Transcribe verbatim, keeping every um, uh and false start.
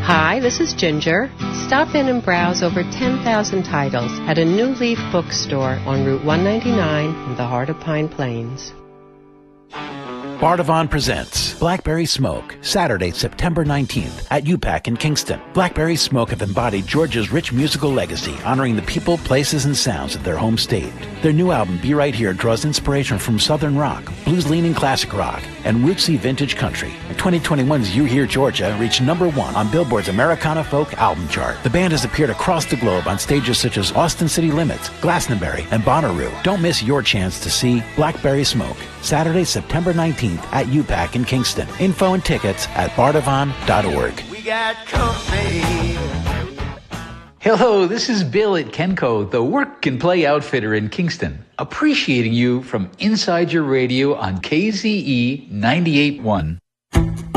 Hi, this is Ginger. Stop in and browse over ten thousand titles at a New Leaf bookstore on Route one ninety-nine in the heart of Pine Plains. Bardavon presents Blackberry Smoke, Saturday, September nineteenth at U PAC in Kingston. Blackberry Smoke have embodied Georgia's rich musical legacy, honoring the people, places, and sounds of their home state. Their new album, Be Right Here, draws inspiration from Southern rock, blues-leaning classic rock, and rootsy vintage country. twenty twenty-one's You Hear Georgia reached number one on Billboard's Americana Folk Album Chart. The band has appeared across the globe on stages such as Austin City Limits, Glastonbury, and Bonnaroo. Don't miss your chance to see Blackberry Smoke, Saturday, September nineteenth at U PAC in Kingston. Info and tickets at bardavon dot org. We got company. Hello, this is Bill at Kenco, the work and play outfitter in Kingston, appreciating you from inside your radio on K Z E ninety-eight point one.